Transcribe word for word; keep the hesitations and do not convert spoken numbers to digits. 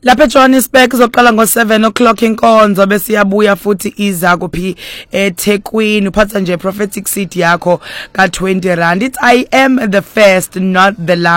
Lapha eJohannesburg izoqala ngo seven o'clock inkonzo bese iyabuya futhi iza kuphi eThekwini uphatha nje prophetic seed yakho ka twenty rand. It's I am the first, not the last.